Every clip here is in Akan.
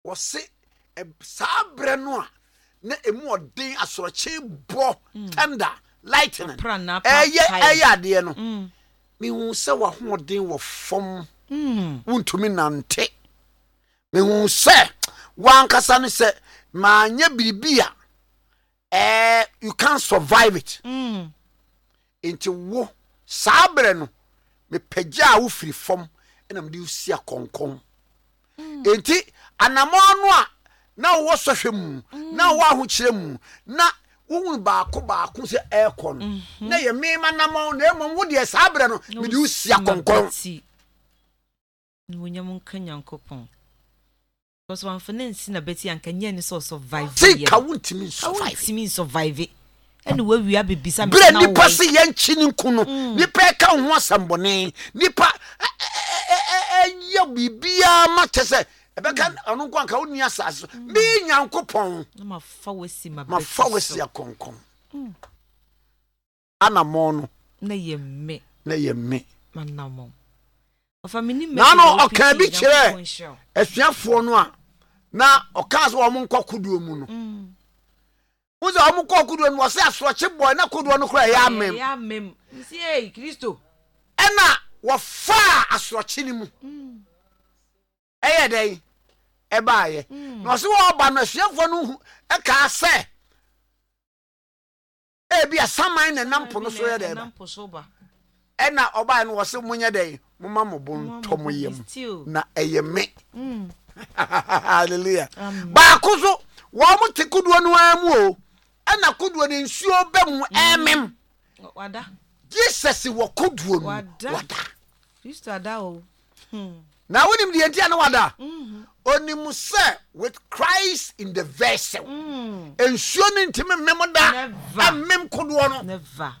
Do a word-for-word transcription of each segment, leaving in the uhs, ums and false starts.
wɔse saa brɛ no a na emu ɔden asɔrɔkye bɔ tender lightning ɛyɛ ɛyɛ adeɛ no mehu sɛ wahoɔden wɔ fam wontumi nante mehu sɛ wankasa no sɛ maanyɛ biribi a eh, you can't survive it nti wo saa brɛ no mepagya a wofiri fam ɛna mede wosi akɔnkɔn nti anamɔ no a na wo sɔhwɛ mu na wo ahokyerɛ mu na wo baako baako sɛ ɛkɔ no na yɛ mema namɔ na emom wo de saa brɛ no mede wosi akɔnkɔn no nyam nka nyankopɔn because one finance na beti anka nye ni so survive see ka wontimi survive wontimi survive ene wa wi abebisa me na wo nipa se yanchi ni nku no nipa ka ho asambone nipa ya bibia matese ebeka anu nko anka woni asase bi nyankopɔn na mafa wasi ma mafa wasi akonkon ana mo no na ye me na ye me manamo ofa mini me na no oka bi kire asuafo no a na oka so wo nkɔ kuduo mu no uza wo nkɔ kuduo no wose asoɔkye boy na kuduo no kora ya amem ya amem nsi eh Kristo ɛna wo fa asoɔkye ni mu ɛyɛ dai ɛbaaye na ɔse wo ba no asuafo no ɛka sɛ ebi asaman na nampo no so yɛ dai nampo so ba ɛna ɔbaa no wose munyɛ dai mama mo bon tomo yem na ɛyɛ me hallelujah ba ko so wo mo te kuduo no amu o ɛna kuduo ne nsuo ba mu ɛmem wada Jesus wo kuduo no wada Kristo ada o na wonim de entia na wada onim sɛ with Christ in the vessel nsuo ne ntime mem da amem kuduo no never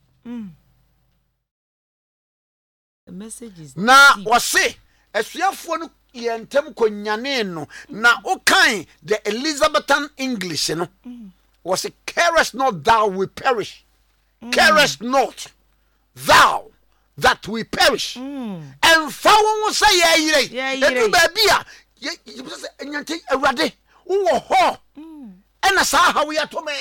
the message is na wose asuafo no yentem konyane no na okan the Elizabethan English no was carest not thou we perish carest not thou that we perish and found say ye yire edu ba bia ye say nyante awurade wo ho ena sa ha we atome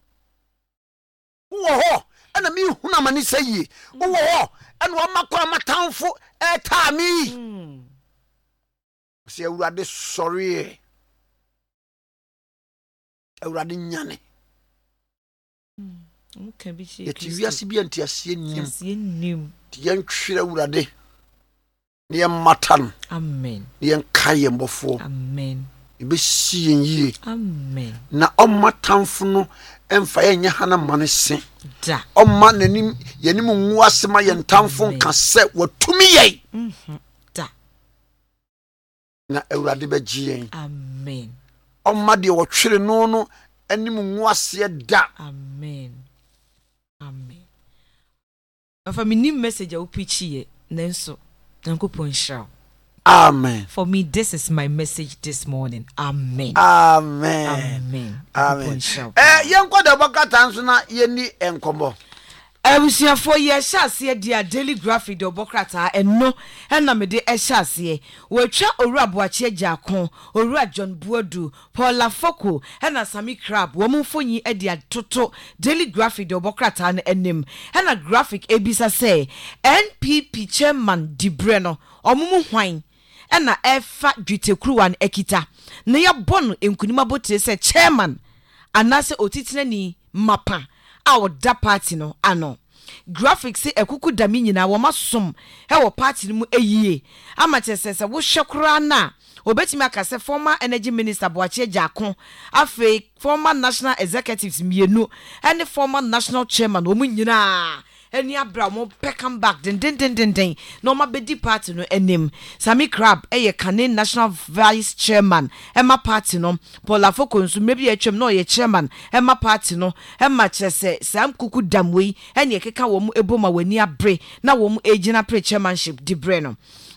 wo ho ena mi huna mani say ye wo ho ena wa makwa matamfo eta mi se awurade sorry awurade nyane okay bi she yeti wiase bi antiasie nim asie nim yen twere awurade ne yen matan amen ne yen kaye mbofo amen ibe sie yie amen na ommatamfo no emfa yenye hana mane se da omma nanim yenim nwu asema yentamfo nka se watumi ye mhm da na awurade beji yen amen omma de wo twere no no anim nwu ase da amen amen afa me nim message a wo preach ye nenso nankopon hira amen for me this is my message this morning amen amen amen amen eh yenko da bakata nso na yeni enkombo Abusiafo ye hyase dia daily graphic de obokrata eno na me de hyase wo twa oru aboache agakon oru John Buodu Paul Afoko na Sami Crab wo mfonyi e dia toto daily graphic de obokrata na enim na graphic ebisa say N P P chairman Dibre no omumu hwan na efa dwitekruwan ekita na ya bon enkunima botre say chairman anase otitenani mapa our da party no ano graphics say ekuku dami nyina wo masom he wo party no mu eyie amachesese wo hwekora na obetimi akase former energy minister Boache Jakon afi former national executives mienu and former national chairman wo mu nyina eni abra mo come back den den den den den no ma bedi party no enim Sami Crab eye Kane national vice chairman ema party no Paul Afoko nso mebi atwem no ye chairman ema party no ema chese Sam Kuku Damwe eni ekeka wo mu eboma wani abre na wo mu agina pre chairmanship Dibre no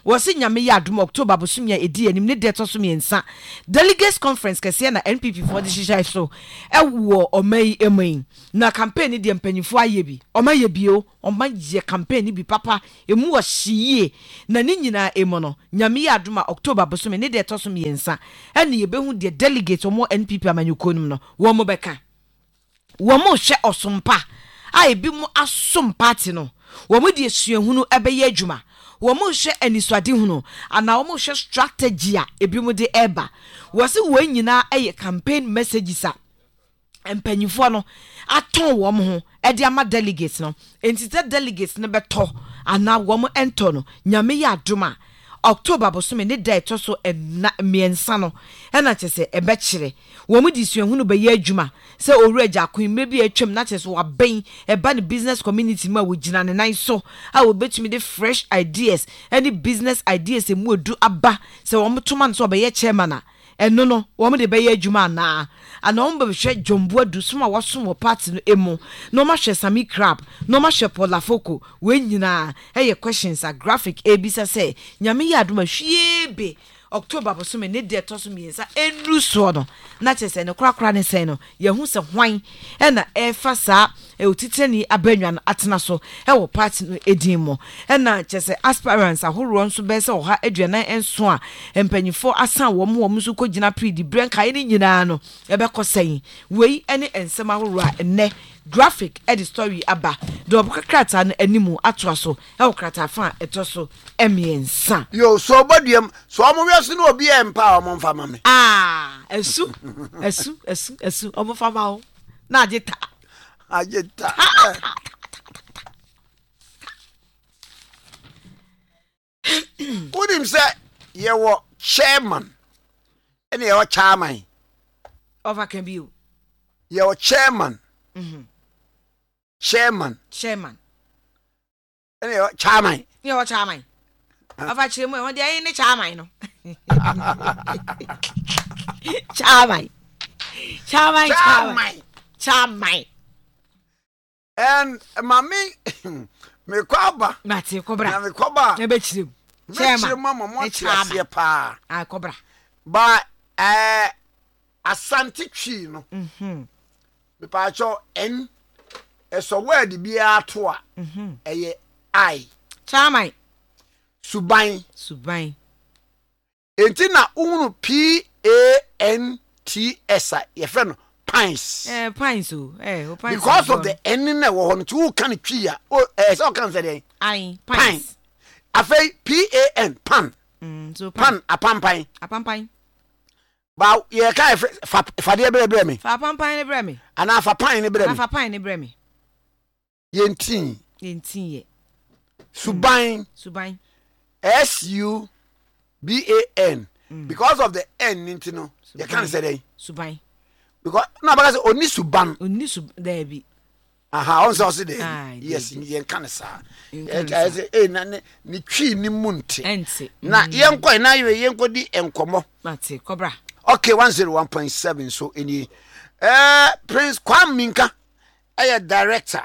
wɔse nyame yɛ adom October bosom ya edi anim ne de to so miensa delegates conference kɛse na N P P for the shisha so ɛwɔ ɔmai emai na campaign ni de mpanyifo ayɛ bi ɔma yɛ bio ɔma yɛ campaign ni bi papa emu wɔ hyiye na ne nyina emo no nyame yɛ adom October bosom ne de to so miensa ɛne yɛbɛhu de delegate ɔmo N P P amanyokonum no wɔ mo bɛka wɔ mo hwɛ ɔsompa a ebi mo asom party no wɔ mo de suahunu ɛbɛyɛ adwuma wɔ mo hwɛ aniswade hunu ana wɔ mo hwɛ strategy a ebi mo de ɛba wɔ se wɔ nyina ɛyɛ campaign messages a empanyifo no aton wɔ mo ho ɛde ama delegates no entite delegates no bɛtɔ ana wɔ mo ento no nyame yɛ adoma October bosome ne da eto so na miensa no ɛna kyese ɛbɛkyere wɔ mo de suahunu bɛyɛ adwuma sɛ owura Jakun maybe atwam na kyese waben ɛba ne business community ma wogina ne nan so a wobetumi de fresh ideas any business ideas emu edu aba sɛ wɔ mo toma no so bɛyɛ chairman a ɛno no wɔ mo de bɛyɛ adwuma na ana wɔn bɛhwɛ Jombo adu so ma wɔso wɔ party no emu no ma hwɛ Sami Crab no ma hwɛ Paula Foko we nyina ɛyɛ questions a graphic ebisa sɛ nyame yɛ adoma hwie be October bosome ne de to so miensa enru so no na kyese ne korakora ne sɛn no yehu sɛ hwan ɛna ɛfa saa ɛotiteni abanwa no atena so ɛwɔ party no edin mo ɛna kyese aspirants ahoro nso bɛ sɛ ɔha aduanan enso a empanyifo asan wɔ mo wɔ mo so kogina predi brenka ne nyinaa no ɛbɛkɔ sɛn wei ɛne ensɛm ahoro a ɛnɛ graphic edit story aba do obokrata no animu atoa so ɛwɔ krata fa ɛtɔ so emiensa yo so boduam so omo wiase no obi empa omo mfa ma me ah esu esu esu esu omo fa ma o na agita agita Udim say ye wo chairman ene ye wo chairman over can be you ye wo chairman mhm chairman chairman ene ye wo chairman ye wo chairman over chairman won dey ni chairman no chairman chairman chairman chairman and mami me kwaba mate kobra na me kwaba na be chirem chairman mama mo tiase pa ah kobra ba eh asante twi no mhm me pa cho n eso word bi ato a mhm eye I chairman suban suban enti na unu P A N T S ye friend pines eh pines o eh o pines because of the n na wo ho no tu kan twi a o eh so kan say dey ai pines afei P A N pan mm so pan apampan apampan ba ye kai fa fa de bre bre me fa apampan ne bre me ana fa pan ne bre me fa pan ne bre me ye ntin ye ntin ye suban suban S U B A N because of the n nti no ye kan say dey suban because na ba say oni suban oni sub there bi aha on so say dey yes ye kan sa eh say eh na ni twi ni munte ente na ye nkoi na ye ye nkodi enkomo mate kobra okay one oh one point seven so any eh Prince Kwame Minka eh director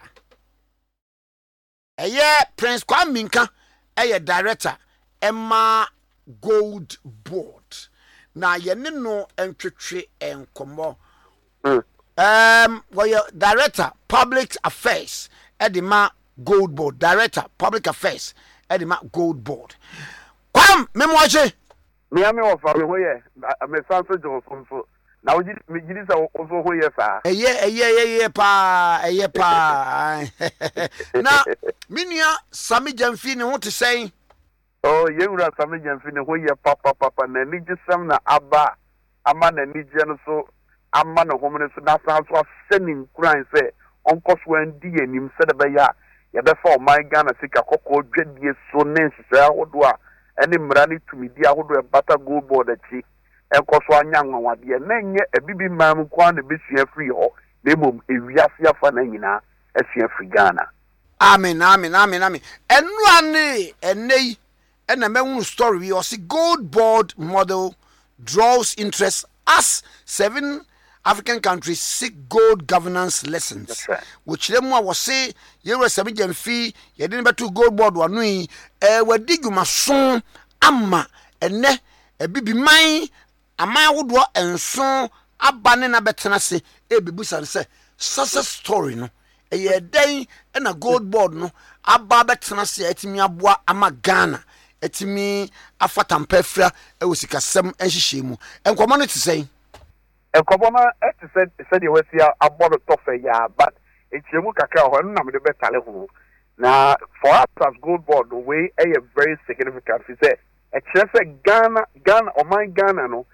eh Prince Kwame Minka eh director Emma Gold Board na ye ne no entwetwe enkomo um we director public affairs edima Gold Board director public affairs edima Gold Board kwam memoaje me ame ofa me hoye me sanso johnson so na oji me gidi sa oso hoye sa eye eye eye pa eye pa na minia Sami Jamfi ne ho te sen oh yewura Sami Jamfi ne hoye papa papa na ni gisam na aba ama na ni je no so ama na homene so na san so asenin kuran se onko so andi anim se de be ya ya be fa o my Ghana sika kokko dwadie so nense se ahodo a ene mrani tumidi ahodo e bata Gold Board achi enko so anya nwanwade na nye ebibi mam kwa na besua free ho na mom ewiase afa na nyina asua free Ghana amen amen amen amen enu ane enei ena mehunu story we o see Gold Board model draws interest as seven African countries seek gold governance lessons. Right. Which them was say you were Sami Jamfi, you didn't better Gold Board one way, eh, where did you mason ama ene ebibi man aman wodo enso aba ne na betena se ebibusa se success story no eye den na gold board no aba betena se etimi aboa ama Ghana etimi afatampa fra ewo sikasem enhyehyemu enkomo no tisɛn enkomo na etise se de wasia abodo tofe ya but echiemu kakra ho na me de betale ho na for us as gold board the way a very significant fi say e kire se Ghana Ghana o man Ghana no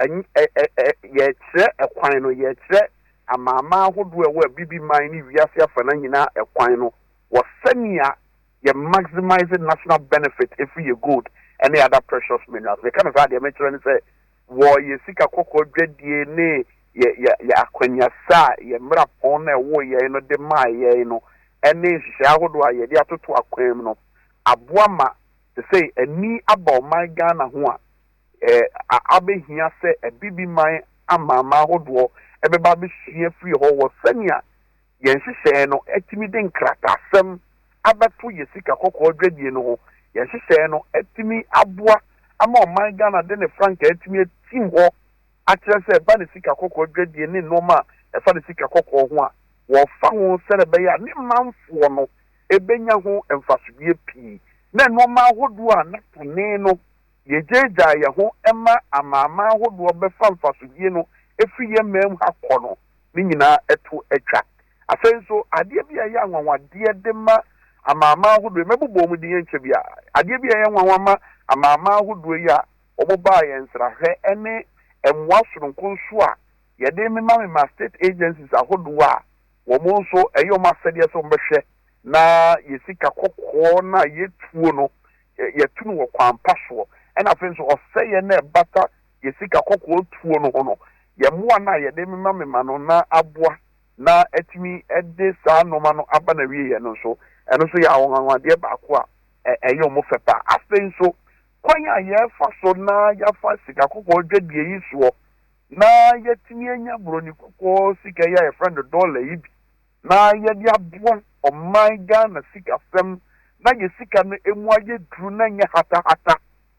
ye kire ekwan no ye kire amama ahodo ewo bibi man ni wiase afa na nyina ekwan no wo sania ye maximize national benefit if you good any other precious minerals we kind of had the mention say wo ye sika kokko dwadie ne ye ye akwanya sa ye mra pon na ewo ye no de ma ye no ene hihye ahodo a ye de atoto akwam no aboa ma to say ani aba man Ghana ho a eh abehia se ebibi man amama ahodo ebeba be hia free ho wo sania ye hihye no etimi de nkrata asem abeto ye sika kokko dwadie no ho ye hihye no etimi aboa ama man Ghana de ne frank etimi tim ho akire se ba ne sika kokko dwadie ne noma e fa ne sika kokko ho a wo fa ho sere be ya ne manfo no ebenya ho emfasodie pii na noma hodo a na tane no ye jeja ye ho ema amama hodo be fa emfasodie no efi ye mam akọ no ni nyina eto atwa asen so ade bia ye anwanwade de ma amama hodo mebubo mu de ye nche bia ade bia ye anwanwama amama hodo yi a oboba ye nsrahwe ene emwa soronko nso a ye de me ma me state agencies ahodo a womo nso eyo ma sede so mbehwe na yesika kokko na yetuo no yetunu wo kwampa so ena afen so oseye na bata yesika kokko tuo no ho no ye moa na ye de mema mema no na aboa na etimi ede saa no ma no aba na wie ye no so eno so ya wonwanwade ba ko a eyo mo fepa afen so kwanya ye fa so na ya fa sika kokko dwadie yi so na yetimi anya broni kokko sika ya e friend dollar yi na ye dia boa o my Ghana sika fem na ye sika no emu aye dru na nye hata hata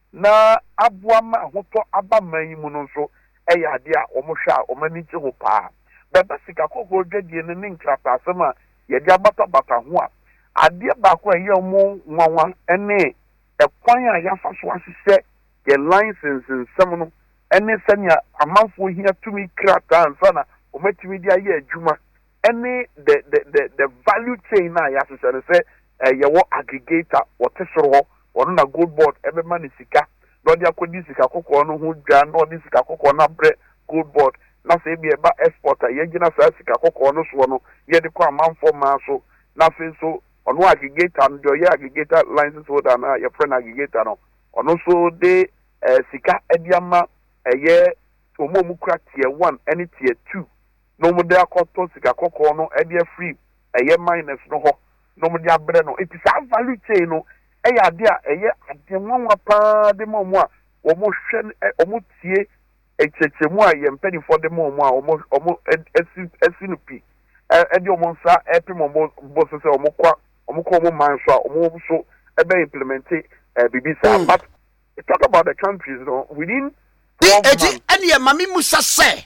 na aboa ma hoto aba man mu no so e ya de a omohwa o mani je ho pa beba sika kokko dwadie no ne nkrata asema ye dia bata bata ho a ade ba ko ye omo nwanwa ene ekwan a ya fa so asese ye license nsem no ene sanya amanfo hia tumi krata ansana o matimi dia ye adwuma any the the the the value chain na ya so say eh ye wo aggregator what soro ono na gold board ebe man sika no dia kodi sika kokko no ho dwa no di sika kokko na bre gold board na say bi eba exporter ye gina sa sika kokko no so no ye de kwa manfo ma so na fe so ono aggregator no ye aggregator license holder na ye friend aggregator no ono so de eh, sika ediama eye omo mu kra tier one any tier two no mo de akoto sika kokko no e de free eye minus no ho no mo de abre no it is a value chain no e ya de a eye ade nwanwa pa de mo mo a wo mo hwe o mo tie e chechemu a ye mpani for de mo mo a o mo o mo esi esi no pi e de o mo nsa e pe mo bo so se o mo kwa o mo ko mo man so a o mo so e be implement e bibisa but talk about the countries no within eji ene mami musa se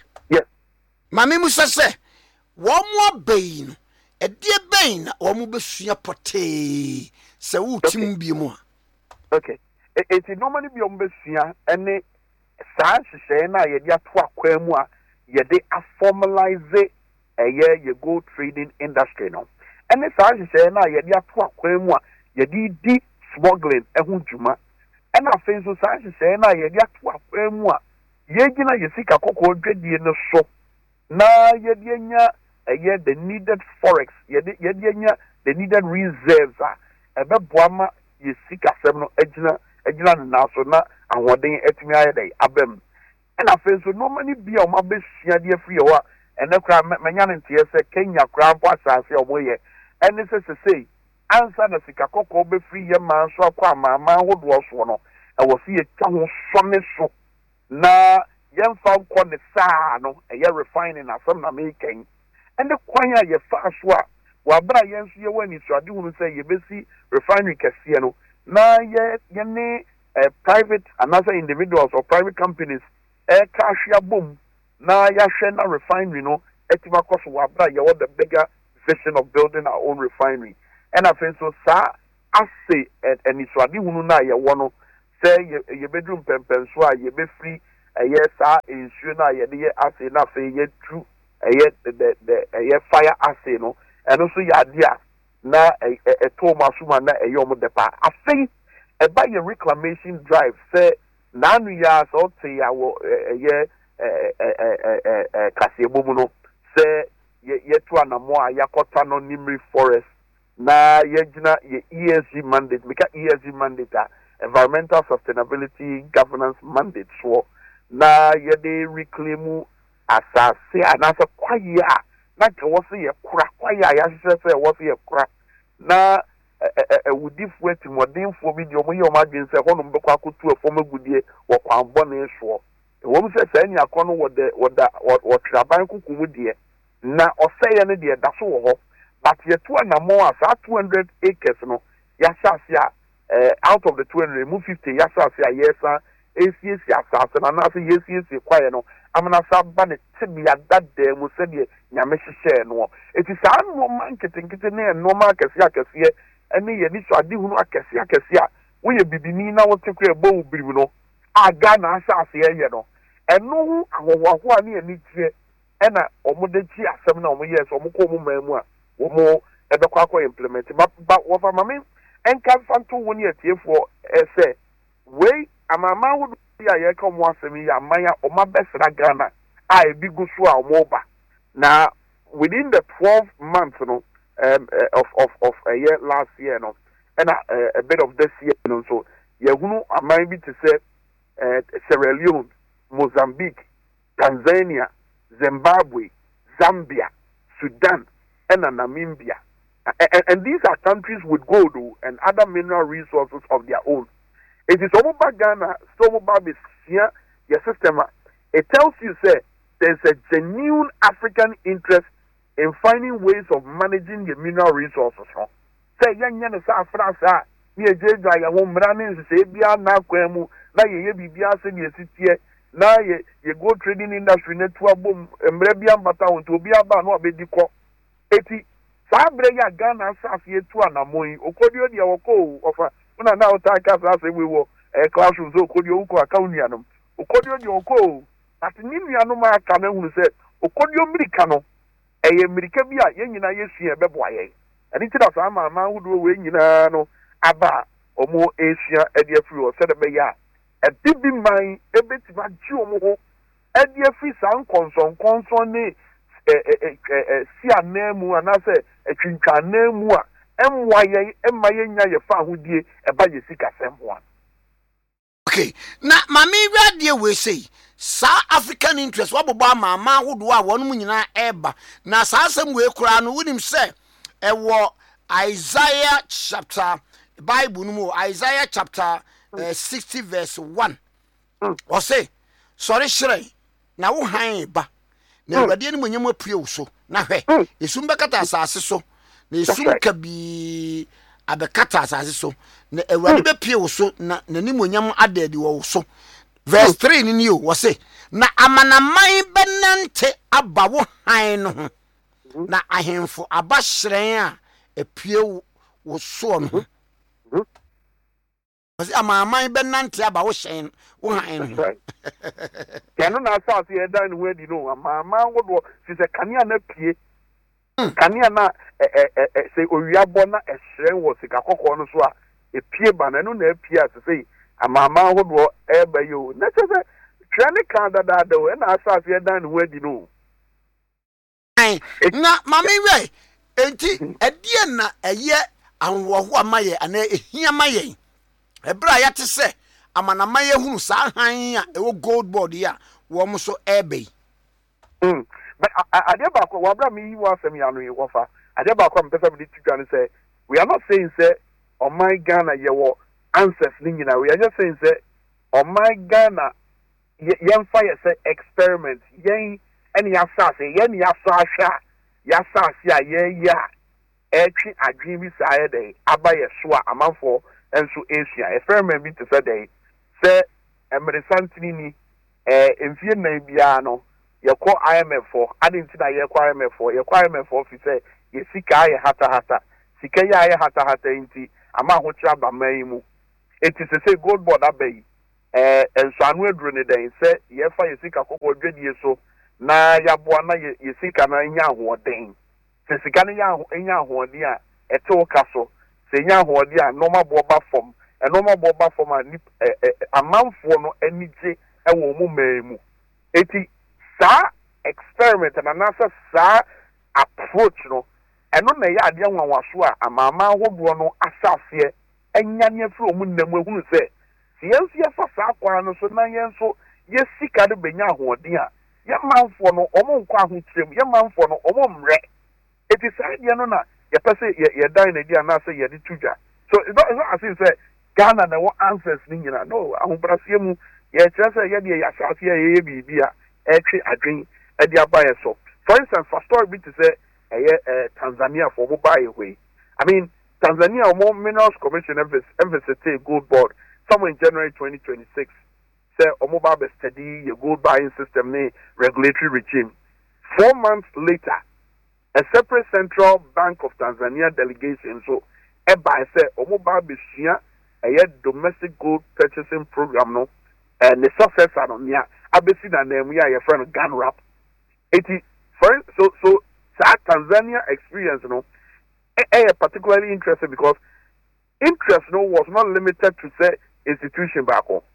Mami Musa se wo mo bayin e die bayin wo mo besua pote se wo tim bi mu a okay it is normally bi o besua ene saa hyehyɛ na ye de ato akwa mu a ye de a formalize eye ye gold trading industry no ene saa hyehyɛ na ye de ato akwa mu a ye de di smuggling ehun dwuma ena afen so saa hyehyɛ na ye de ato akwa mu a ye gina ye sika kokko dwadie no so na yedienya eye the needed forex yedi yedienya the needed reserves a ebeboama yesika sem no agina agina na so na ahoden etimi ayedai abem na fe so no many bia o mabesua de afri ho a ene kra menya ne ntie se Kenya kra mpo asase omoye ene se se sei ansa na sika kokko be free ye man so akwa amama hodo so no e wo se ye twa ho so ne so na yen fa ko ne saa no e ye refining asem na making and the kwanya ye fa so a wa bra yen so ye wani so ade hunu say ye besi refinery kase no na ye ye ne uh, private another individuals or private companies air cash ya boom na ya na refinery no etima koso wabra ya the bigger vision of building our own refinery and I think so sa ase and iswadi hunu na ya wono say ye bedroom pempen so a ye be free eye sa ensure na ye de ase na fe ye true eye the the eye fire ase no and also ya dia na e to masuma na eye omo depa afi e ba ye reclamation drive say na anu ya so te ya wo eye eh eh eh eh kasebo mu no say ye ye to anamo a yakota no nimri forest na ye gina ye E S G mandate meka E S G mandate a environmental sustainability governance mandate so na ye de reclaim asase anasa kwaye a na ke wo se ye kura kwaye a ya hye se wo se ye kura na e wudifo atimodinfo bi de omo ye omo adwen se hono mbekwa akotu afom agudie wo kwanbo na eso wo mu se se ni akono wo de wo da wo traban kukumu de na oseye ne de da so wo ho but ye to na mo asa two hundred acres no ya shase a uh, out of the two hundred remove fifty ya shase a yesa A C S asase na na se ye C S kwaye no amana sa ba ne tibia dadda mu se de nyame hyehyɛ no eti saa no man ketenkete ne no ma akese akese ene ye ni so ade hunu akese akese a wo ye bibini na wo tekura ebo wo biribu no aga na asase ye no eno hu ahohoaho a ne ani tie ena omude chi asem na omo yes omo ko omo mamu a omo ebekwa akọ implement ba ba wo fa mame enka fanto woni atiefo ese we amama hudu ya ye ka omo asem ya amanya omo besra Ghana a ebi gu so a omo ba na within the twelve months no um uh, of of of a year last year no and a, uh, a bit of this year no so ye hunu aman bi to say uh, Sierra Leone, Mozambique, Tanzania, Zimbabwe, Zambia, Sudan, and Namibia. And, and these are countries with gold and other mineral resources of their own. It is over Ghana, so over this here, your system. It tells you, say, there's a genuine African interest in finding ways of managing the mineral resources. Say, young young Africa, near Jaja, your home running, say, Bia, Naquemu, na ye bibia se ne sitie na ye ye go trading industry ne to abom emre bia mbata won to bia ba no obedi ko eti saa bre ya Ghana asase etu anamoi okodio de woko ofa una na ota ka asase we wo e classroom so okodio uko akawnia no okodio de woko at ni nuanom aka na hunu se okodio mirika no eye mirika bi a ye nyina yesu e bebo aye ani ti da saa ma ma hudo we nyina no aba omo Asia e de afri o se de be ya a bibi man ebeti ba ji omo ho e de afri san konson konson ne eh eh eh si anemu anase etwintwa anemu a emwa ye emma ye nya ye fa hodie e ba ye sika semwa. Okay, na mami radie we say sa African interest wabobo amama hodo a wonu nyina eba na sa asem we kura no wunim se e wo Isaiah chapter Bible no mo Isaiah chapter uh, sixty verse one. Mm. O say sorry shrey na wo han ba na awade ni monyam apue so na hwe esum bekata asase so na esum ka bi abekata asase so na awade be pue so na nani monyam adadi wo so verse three ni ni o wo say na amanaman benante aba wo han no ho na ahemfo aba hyerɛn a apue wo so no Because amanaman benante aba wo hyɛn wo han no Kanu na asase e dan we di no amanaman wo si se kanea na pie kanea na se owiabo na ehyerɛn wo sika kokɔ no so a e pie ba na no na pie a se sei amanaman wo do e ba yo na se se twene kan da da da we na asase e dan we di no ai na mami we enti edie na eye anwo ho amaye ana ehia maye ebra ya te se amanaman ye hunu sa han a ewo gold board ya wo mo so ebe mm but ade ba ko wabra mi yi wa asem ya no ye wofa ade ba ko mpesa me titwa ne say we are not saying say oh my Ghana ye wo answers ni nyina we are just saying say oh my Ghana yen fa ye say experiment yen eni ya sase yen ya so ahwa ya sase a ye ya etwi adwin bi sa ye dey aba ye so a amanfo enso Asia experiment bi to say dey say emeresantini ni eh emfie na bia no yɛkɔ I M F for adinti na yɛkɔ I M F for yɛkɔ I M F for fi sɛ yɛsika ayɛ hata hata sika yɛ ayɛ hata hata nti ama ho kyerɛ abaman yi mu eti sɛ sɛ gold board abayi eh nsano aduro ne den sɛ yɛfa yɛsika kɔkɔ dwadie so na yɛaboa na yɛsika na nya ahoɔden sɛ sika no nya ahoɔden a ɛte wo ka so sɛ nya ahoɔden a nɔma boɔ ba fam ɛnɔma boɔ ba fam a amanfoɔ no anigye ɛwɔ mu man mu eti saa experiment na nasa saa approach no eno na ya ade nwanwaso a amama ahodoɔ no asafie enya ne afiri omu nnam ehunu sɛ si yenso ye fa saa kwa no so na yenso ye sika de benya ahoɔden a ye manfo no omo nkɔ ahokyerem ye manfo no omo mrɛ eti saa de no na ye pese ye ye dan na di anase ye de tudwa so it's not, it's not as if say Ghana na what answers ni nyina no ahobrasie mu ye kyerɛ sɛ ye de ya asafie ye ye bibia etwe adwen e de abaye so for instance for story bit to say eh Tanzania for mobile way I mean Tanzania more Minerals Commission emphasis gold board somewhere in January twenty twenty-six say omoba be study your gold buying system ni regulatory regime four months later a separate Central Bank of Tanzania delegation so e by say omoba be sua eh domestic gold purchasing program no and the successor no nia abesi na name ya your friend GANRAP eighty for so so that Tanzania experience you know eh particularly interesting because interest you know was not limited to say institution back home.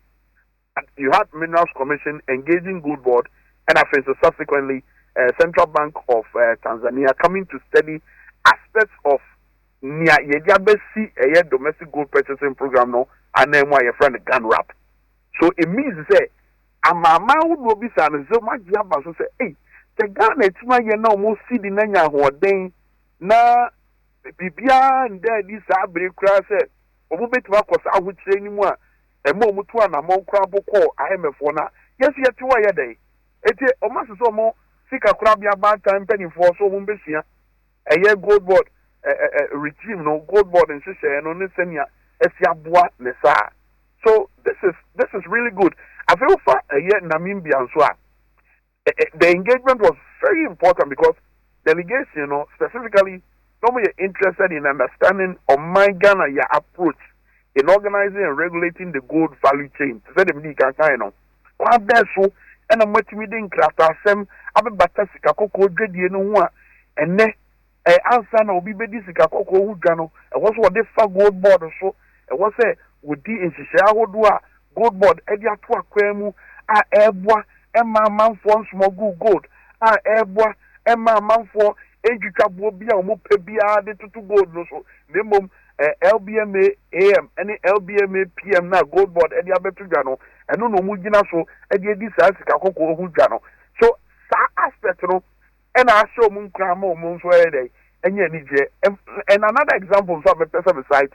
You had Minerals Commission engaging gold board and I think so subsequently uh, Central Bank of uh, Tanzania coming to study aspects of nia yediabesi eh domestic gold purchasing program no and then your friend GANRAP. So it means say amama wo bi sa no so magye aba so say eh the Ghana etima ye na mo si di na nya hoden na bibia nda di sa abere kura say obo betima kosa ahokyere ni mu a e ma omutu ana mo kura bokọ I M F na yes ye ti wa ye dai eti o ma so mo sika kura bia ba time penifo so mo besia e ye gold board regime no gold board and hwehwe no ne senia esiaboa ne sa so this is this is really good. I feel for a year Namibia so the engagement was very important because delegation, you know, specifically, normally you're interested in understanding of my Ghana your approach in organizing and regulating the gold value chain. To say the mini can you know, quite there so and I'm motivating craft asem abe batasika koko dwedie no ho a ene eh answer na obi bedi sika koko hu dwa no e was what the fa gold board so e was say wodi nhihye ahodo a gold board e dia to akwa mu a eboa ema manfo small gold a eboa ema manfo ejutwabo bia o mo pe bia de tutu gold no so nemom L B M A A M any L B M A P M na gold board e dia betu dwa no eno no mu gina so e dia di sa sika kokko hu dwa no so sa aspect no e na show mu nkra ma o mu so e dey enye ni je and another example so me pesa be site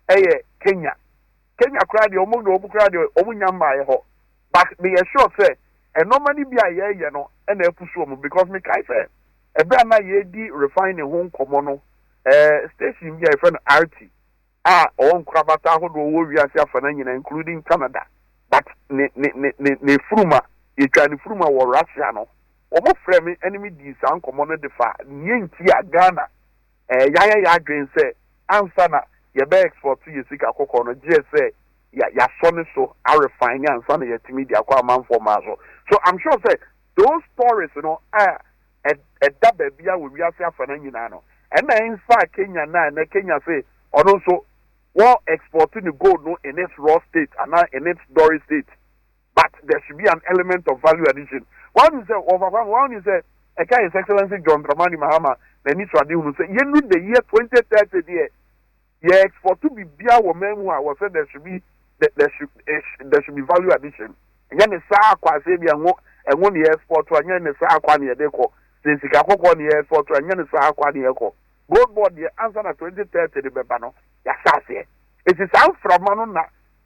e Kenya Kenya crowd the omo no crowd the omo nyamba ye ho but me sure say e normally be aye ye no e na epusu omo because me kai say e be na ye di refining ho nkomo no eh station here friend R T ah on kwabata ho do wo wiase afana nyina including Canada but ne ne ne ne fruma e twa ne fruma wo Russia no omo frame enemy di san nkomo no de fa nyentia Ghana eh ya ya ya dwen say answer na ye be export to yesika kokko no G S A ya ya so ne so a refine answer na yetimi di akwa manfo ma so so I'm sure say those stories you know ah e e da ba bia wo wiase afana nyina no and in fact Kenya na na Kenya say ono so what exporting the gold no in its raw state and not in its dorry state but there should be an element of value addition one is over one is a His Excellency John Dramani Mahama the need to do say you know the year twenty thirty there yeah export to be bia wo memu a was said there should be there should there should be value addition and then sa akwa say bia ngo enwo ne export to anya ne sa akwa ne de ko sika kokko ne export to anya ne sa akwa ne ko gold board the answer na twenty thirty the beba no ya sase it is out from no na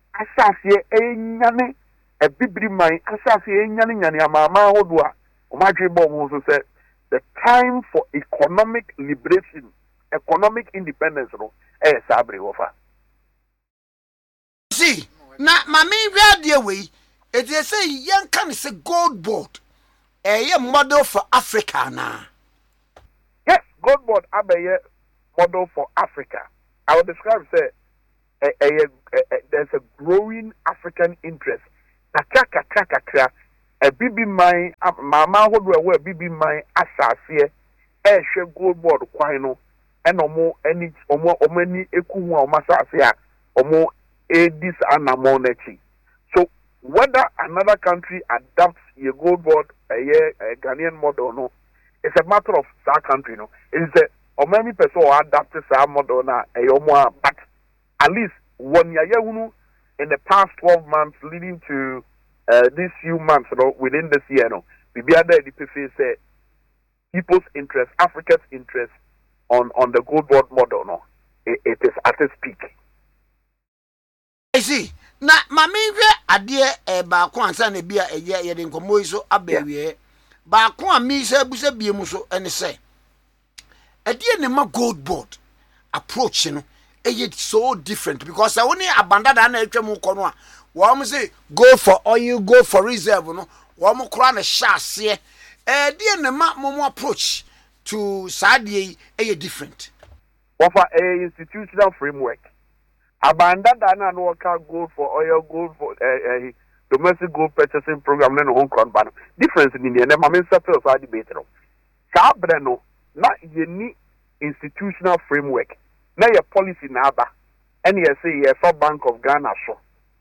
asase enyane e bibiri man asase enyane nyane amama hodo a o madwe bom so say the time for economic liberation economic independence no eh sabre wofa see na mami radio we it is say young can say gold board a model for Africa na. Yes, gold board abe model for Africa. I would describe say a, a, a, a, there's a growing African interest. Kakra kakra kakra a bibi mine mama hodwe we bibi mine asase e hwe gold board kwan no e no mo any omo omani eku hu a omasase a omo edis anamo nechi. So whether another country adopts a gold board a, a Ghanaian model no, it's a matter of that country no. It's a or many person adapt that model na a yomo, but at least one year in the past twelve months leading to uh, these few months you know, within this year no, we be under the P F say people's interest, Africa's interest on on the gold board model no, it, it is at its peak. I see. Na mami hwe ade e ba ko ansa na bia eye ye de nkomo iso abawie ba ko ami se busa bie mu so ene se ade ne ma gold board approach no eye so different because I only abandada na atwa mu ko no a wo mo say go for oil go for reserve no wo mo kura na sha ase ade ne ma mo approach to sadie eye different what for a institutional framework. Abandada na no ka gold for oil, gold for uh, uh, domestic gold purchasing program na no Hong Kong ban. Difference ni ne ma men settle so debate no. Sa bre no na ye ni institutional framework. Na ye policy na aba. And ye say ye for Bank of Ghana so.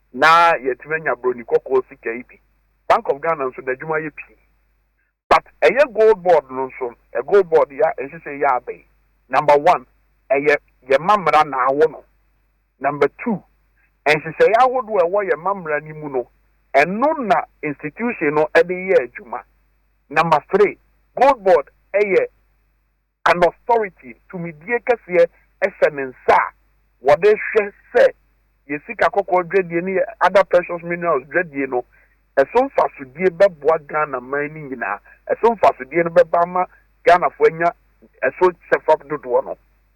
Na ye timenya broni kokko sika ipi. Bank of Ghana so da djuma ye pi. But a ye gold board no so, a gold board ya e say ya be. Number one, a ye ye mamra na awo no. Number two, and she say I would wear why your mamra ni muno, and no na institution no every year juma. Number three, gold board a year an authority to mediate here esenensa what they say ye sika kokko dread ye other precious minerals dread ye no e so fa so die beboa Ghana mining nyina e so fa so die no beba Ghana fo anya e so sefap dodo no.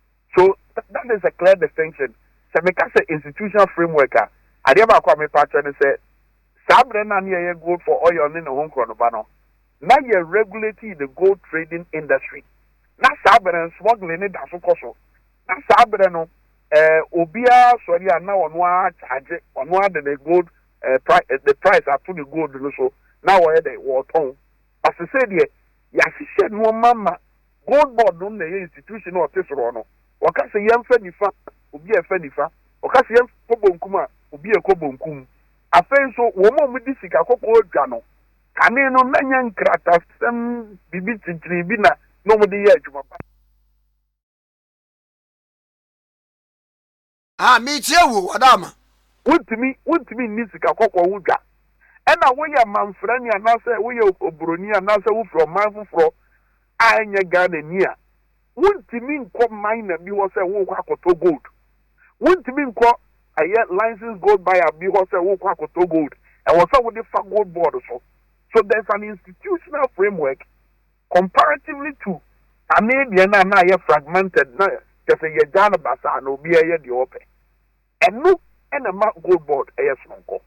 So that, that is a clear distinction. Se me ka say institutional framework a ade ba kwa me patch ne say sabre na na ye gold for oil ne no honkro no ba no na ye regulating the gold trading industry na sabre smuggling ne da so koso na sabre no eh obia sori a na ono a charge ono a the gold uh, price uh, the price up to the gold no so na wo ye dey wo ton as say dey ya hihye no mama gold board no na ye institution no tesoro no waka say yemfa nifa obi efa nifa okase yem kobonkum a obi ekobonkum afen so wo mo mu di sika kokko odwa no kane no nanya nkrata sem bibi titiri bi na no mu di ye adwuma ba ah me tie wo adama wuntimi wuntimi ni sika kokko wodwa ena wo ya manfrani anase wo ya obroni anase wo from manfufro anya Ghana ni a wuntimi nko mine bi wo se wo kwa koto gold wuntimi nko aye license gold buyer bi wo se wo kwa koto gold and wo se wo the gold board so so there's an institutional framework comparatively to Canadian na na ye fragmented na just ye Ghana basa no bi ye de ope and no and a gold board aye sonko.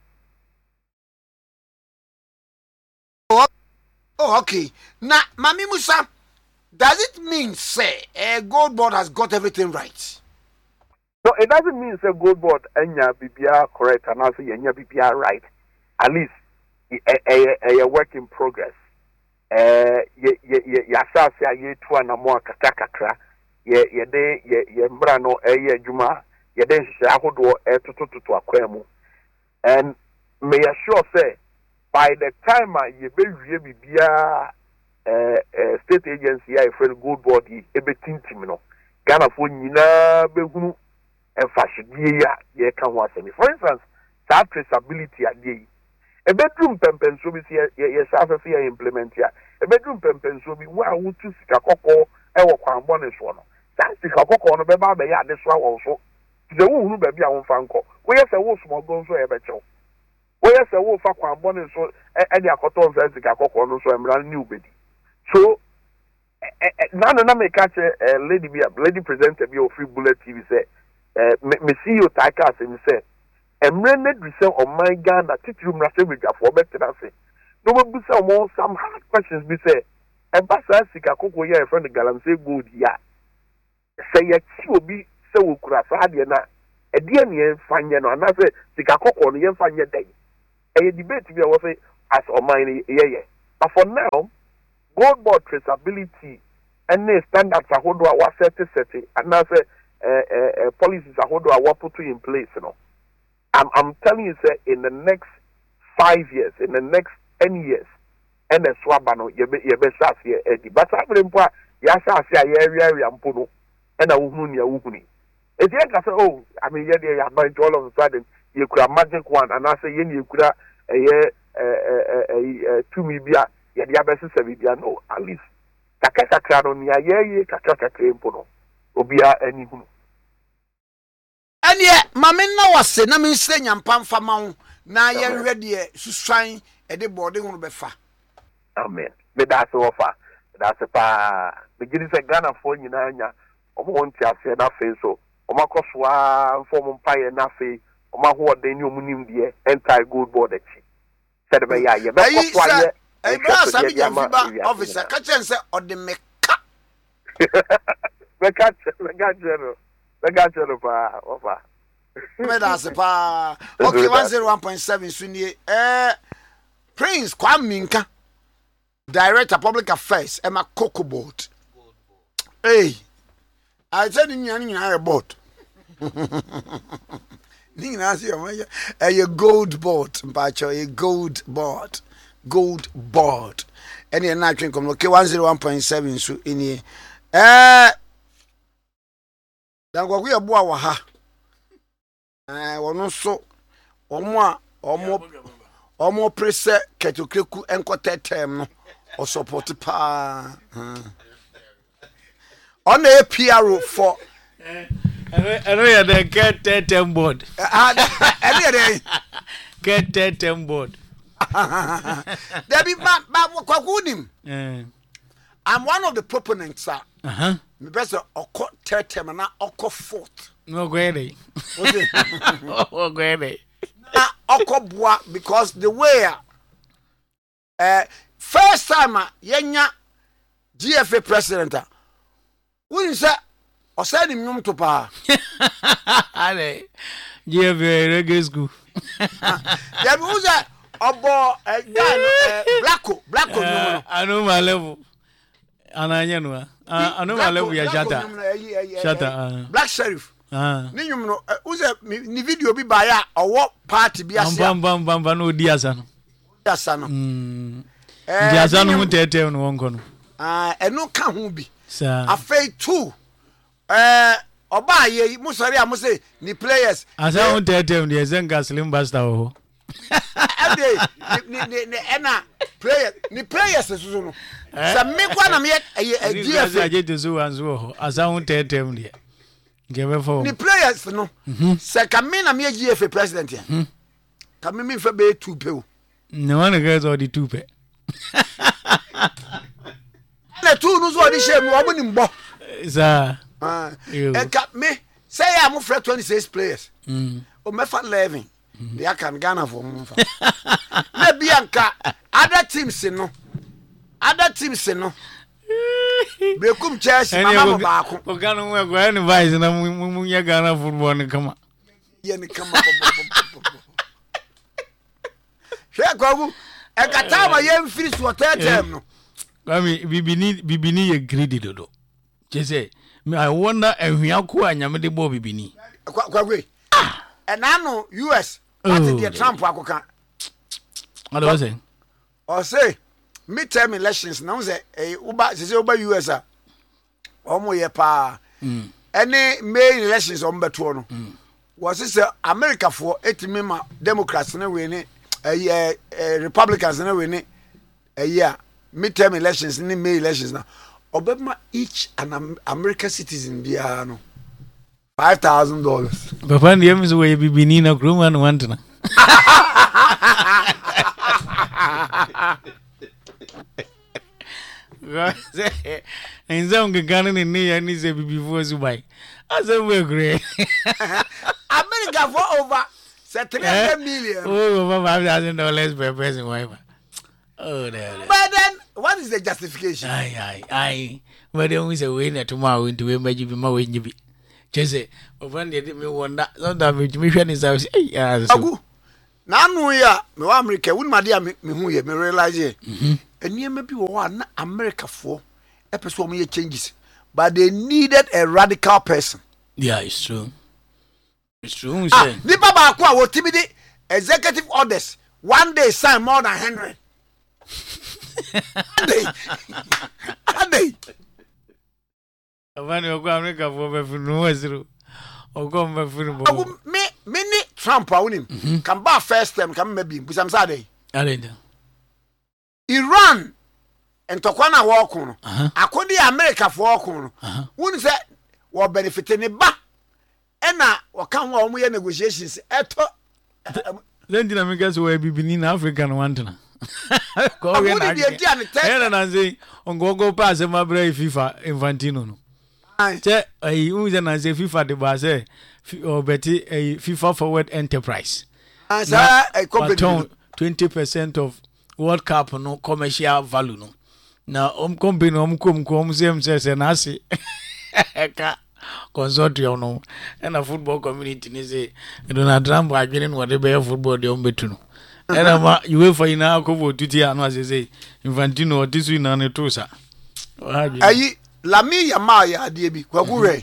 Oh okay na mami Musa, does it mean say a gold board has got everything right? No, it doesn't mean say gold board enya bibia correct and also enya bibia right. At least a, a, a work in progress. Eh ye ye ye yasase aye tu anamo akaka kakra ye ye de ye ye mbra no eye adwuma ye de hye ahodo etutututu akwemu. And may assure say by the time ye be wie bibia Uh, uh, state agency I friend gold board e be tintim no Ghana fo nyina be hunu e fashidie ya ye ka ho asemi. For instance, that traceability ade e bedroom pempenso bi ye ye safe fe implement ya e bedroom pempenso bi wa wutu sika kokko e wo kwan bone so no that sika kokko no be ba be ya ade so awo so de wo hunu ba bi a wo fa nko wo ye se wo small gon so e be chew wo ye se wo fa kwan bone so e de akoto nsa sika kokko no so emra ni ubedi. So, now na me catch a lady be a lady presenter be of Free Bullet T V say, me see you take us and say, emre na du se o man Ghana titiru mrase bedwafo betena se no be say mo some hard questions be say e ba sa sika kokko ye friend galamsey gold ya say ya ti obi se wo kura sa de na e de ne enfanye no na say sika kokko no ye enfanye dai e debate bi we say as o man ye ye but for now gold board traceability and the standards ahodo a wa set set and na say uh, uh, policies ahodo a wa put in place you know I'm, I'm telling you, sir, in the next five years, in the next ten years, and the swabano, you be shas here, Eddie. But I will impart, Yasha, area, and Puno, and a Wuhunia Wuhuni. If you can say, oh, I mean, yeah, you're going to all of a sudden, you could have magic one, and I say, you could have a year, a two mibia, yeah, the Abbas Savibia, no, at least. Takasa Crano, yeah, yeah, Kakaka Claim Puno, Obia, any who. And yet, Mamma was saying, I mean, saying, and Pam Famau, now you're ready, Sustain, and the boarding on the fa. Amen. But that's over. That's a pa. Beginning a Ghana for you, Nanya, or one tia say nothing so. Or my coswa, form pie nothing, or my word, they knew Munim the entire good board. Said by ya, you better quiet. I brought some officer, catch and say, or the make. The catch, the catch, general. The guy said, "Papa, Medasa pa." Okay, one zero one point seven. Sunday. Eh, Prince Kwame Minka, Director Public Affairs, Emma Coco Board. Hey, I said in your your board. Ninga see your a gold board, Mpacho, a gold board, gold board. Any na drink come. Okay, one zero one point seven. So in here, eh. Dan kwa kuya bua wa ha eh wono so omo a omo omo prese ketokreku enkotetem no o support pa on a P R for I know you're the ketetem board eh ketetem board there be ba ba kwa kunim eh I'm one of the proponents sir. Uh-huh. Me best oko tetem na oko fourth. No gwede. Oh gwede. Na oko boa because the way uh first time uh, yenya G F A president uh, we say o say ni nyum to pa. Ale. G F A reggae school. Ya bi uza obo uh, guy Blacko Blacko nyum no. I know my level. Ananya no ah anu male bu ya jata jata Black Sheriff ah ni nyum no uze ni video bi ba ya owo party bi ase bam bam bam bam no di asa no asa no mm di asa no tete no wonko no ah eno ka ho bi sa afei two eh oba ye musori am say ni players asa ho tete no zenga slim basta ho ade ni ni ni ena player ni players so no sa me kwa na me e G F A aje to so anzo ho asa ho tetem de ngebe fo ni players no se ka me na me G F A president ya ka me me fa be two pe o no one get all the two pe na two no so di shame o mo ni mbo sa ah e ka me say ya mo fra twenty-six players mm o me fa eleven they can Ghana for mo fa na bianka other teams no other teams no Bekum Chelsea mama baako o Ghana mo go any vice na mu nya Ghana football ni kama ye ni kama she kwagu e kata ma ye mfiri so tetem no kwami bibini bibini ye greedy dodo chese I wonder ehua ko anyame de bo bibini kwagu and now U S what did the Trump akoka what was it or say midterm elections now say eh uba say uba U S a omo ye pa mm any main elections on beto no was say America for etimi ma Democrats na we ni eh Republicans na we ni eh yeah midterm elections ni main elections na obema each an American citizen bia no five thousand dollars papa ndiem so we bibini na kroma no wantana Nzam ngana ni ni ya ni se bibi fo Dubai. Asa we gre. America for over three hundred million. Oh, five thousand dollars per person, wife. Oh, there. But then, what is the justification? Aye, aye, aye. But then we say we need tomorrow into we make you more when you be. Just say, when they did me wonder, sometimes me friend is out. Yeah, so. Now, no, yeah, no America. Wouldn't my dear me who you me realize it. And you may be one America for episode me changes, but they needed a radical person. Yeah, it's true. It's true. Ah, the Baba Aqua was T B D executive orders. One day sign more than hundred. Day. Day. When you go America for me, no zero. Or go me, me, Trump, I win. Come back first time, come maybe, but I'm sorry. Iran and Tokwana walk on. I could the America for walk on. Wouldn't say what benefiting it back. And now, what come on with negotiations at then did I guess where be beneath African one to go again. I say, on go go pass my brave FIFA Infantino. I say, I use and I say FIFA the base or Betty a FIFA forward enterprise. I say, a company twenty percent of World Cup no commercial value. No now, um, company, um, come, come, same says, and I see. Consortium no and a football community ni say Donald Trump agreeing whatever football dey on betu and ama you wait for ina ko vote ti anu as say Infantino otisu na ne to sa ayi Lami Yamal ya ade bi kwagure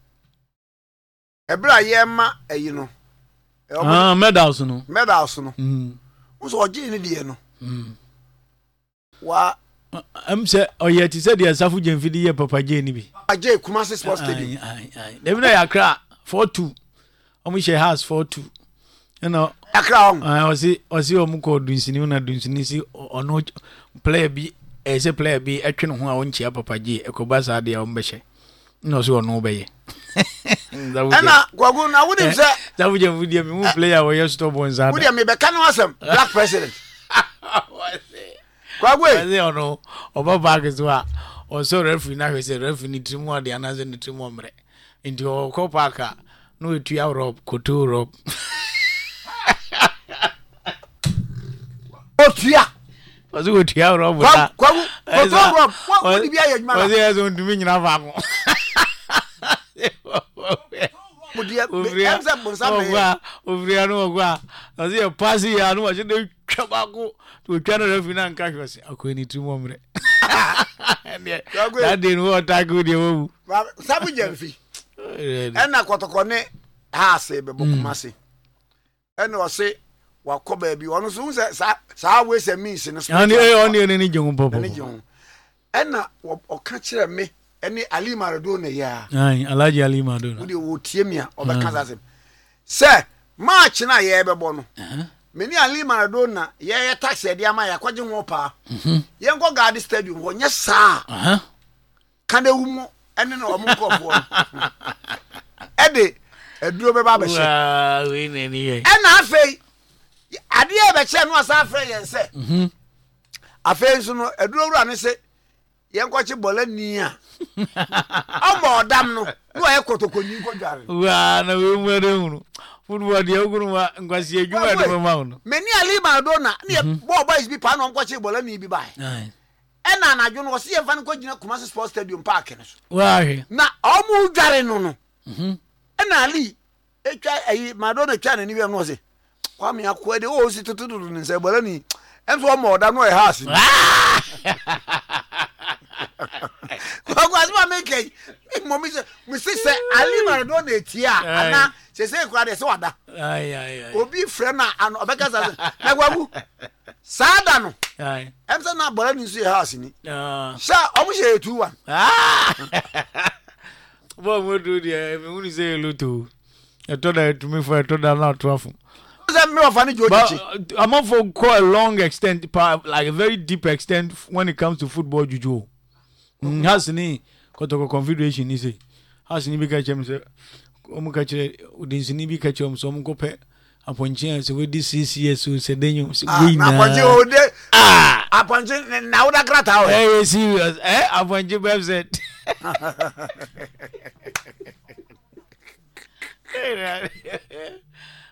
ebra ye ma ayi no ah medals no medals no mm so oje ni de no mm wa am say oyeti say de asafu gemfidi ye papa je ni bi Ajay Kumasi Sports Stadium. Aye, aye, aye. They be Accra four two. Omo share house four two. You know. Accra. I was see, was see omo ko dunsini una dunsini si ono player bi, e say player bi etwe no ho a won chia papa ji ekobasa de a omo be hye. No so ono be ye. Ana gwagu na wudi say that would you me mu player we just stop on Zada. Wudi me be kan wasem black president. Gwagu e say ono oba bag so a also referee na we say referee ni trimu de anaze ni trimu omre nti o ko paka no etu ya rob koto rob otua wazo etu ya rob kwa koto rob kwa di bia yadwuma wazo yazo ndumi nyina fa ko mudia emza bonsa me ogwa ovria no ogwa wazo ya pasi ya no wazo de twaba ko to twana referee na nka hwese akoni trimu omre that didn't work that good you sabu jemfi ena kotokone ha se be bokumase ena o se wakoba bi ono so se sa we se means no so ani e oni ni jehun popo ena o ka kire me eni Ali Maradona ya ai Alhaji Ali Maradona wo de wo tie me a obeka se se match na ye be bo no meni Ali Maradona ye ye taxi de ama ya kwaje ho pa mhm ye nko Guard Stadium wo nye sa aha kan de wumo ene na omo nkofo ede eduro be ba be hye wa we ne ni ye ena afei ade e be che no asa afre ye nse mhm afei so no eduro wura ne se ye nko che bola ni a omo odam no no e kotokonyi ko dware wa na we mu de hunu football de ogunu wa ngwasi edwuma de mama no meni Ali Maradona ne ball boys bi pa no nko che bola ni bi bai ai ena na adwo no se ye fa no ko gina Kumasi Sports Stadium park no so wa he na omu dware no no mhm ena Ali etwa ayi Maradona twa na ni bi no se kwa me akwa de o si tutudu ni se bola ni enso o mo da no e house kwa kwa zima make mommy say we say Ali Maradona etia ana se se kwa de se wada ai ai ai obi frɛ na ano obeka sa na gwagu sada no ai em say na bola ni so house ni ah sha omu she two one ah bo mo do dia me hu ni say luto e to da to me for to da na to afu but I'm not for quite a long extent, like a very deep extent when it comes to football juju. Mm, has any kotoko confederation is it? Has any big catch him say omu catch udin sini bi catch him so omu ko pe aponche so we this C C S so say den you ah na aponche o de ah aponche na uda grata o eh serious eh aponche website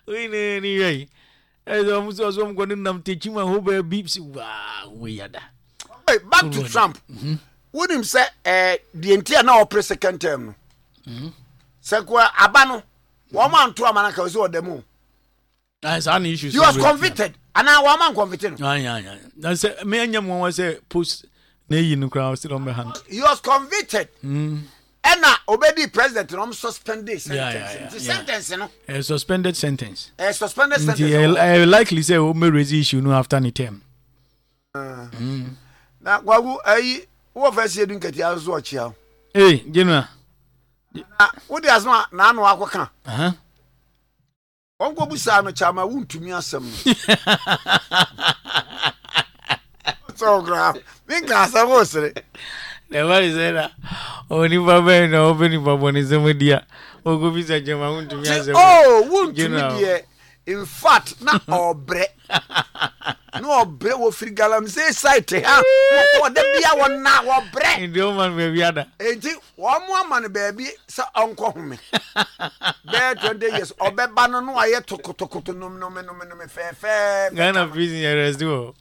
we ne ni yai e so mu so so mu ko nam techima ho ba beeps wa we yada. Hey, back to Trump. Mhm. Would him say eh the entire na opera second term no. Mhm. Se kwa aba no wo man to amanaka so odemu. That's an issue. He was convicted. And now one man convicted. Ah yeah yeah. That's me anyam one say post na yi no crowd still on my hand. He was convicted. Mm. And now obedi president no suspended sentence. Yeah, yeah, yeah, the yeah. sentence no. A suspended sentence. A suspended sentence. Yeah, I likely say o me raise issue no after any term. Uh, mm. Na kwagu ayi wo first year dun kati azo ochia. Eh, general. Ah, wo di asma na anu akoka. Aha. Onko busa no chama wuntumi asem. So gra. Minka asamo sere. The what is that? Oni baba na obeni baba ni zemedia. Ogo bisa chama wuntumi asem. Oh, wuntumi die. In fact, na obre. No obre wo free galam say site ha. Wo de bia won na wo bre. Ndi o man be biada. Enti wo mo ama no baabi sa onko home. Be twenty years obeba no no aye tokotokoto nom nom nom nom fe fe. Gana prison arrest do.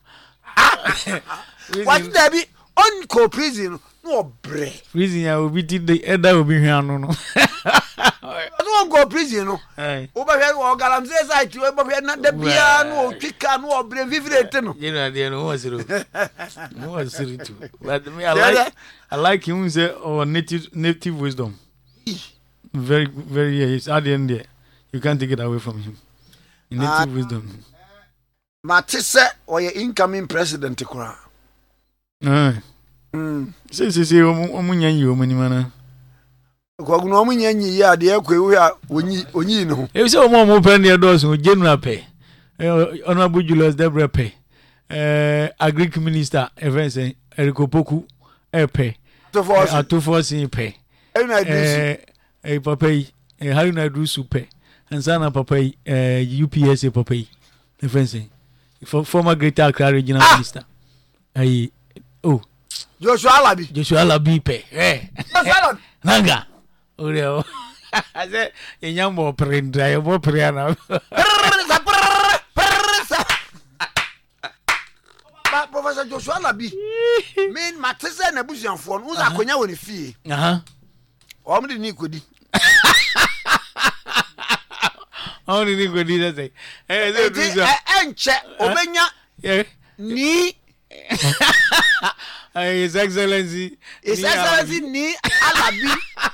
What there be on co prison no bre. Prison ya obi ti the elder obi hwan no. No go prison no. Oba hwe wo galam say site we bo hwe na da bia no twika no obre vivrete no. You know there no was it. No was it too. But me I like I like him say our native native wisdom. Very very yeah, it's at the end there. You can't take it away from him. Native uh, wisdom. Matisse or your incoming president kura. Ah. Mm. Say say say omunyan yi omunimana. Kwa gno omunyan yi ya de ekwe a onyi onyi no. E say omo omo pe ne do so general pe. Honorable Julius Debre pe. Eh agric minister even say Eriko Poku e pe. To force in pe. Eh eh papa yi eh Haruna Drusu pe. Ansana papa yi eh U P S A papa yi. Even say former Greater Accra regional ah! minister. Ai oh Joshua Alabi. Joshua Alabi pe. Eh. Nanga. Oreo. I said, in young more print, I have more piano. But Professor Joshua Alabi, mean Matisse and a Busian phone, who's a conya with a fee. Uh huh. Only Nicody. Only Nicody, I say. And check, Obenya, ni. His Excellency. His Excellency ni Alabi.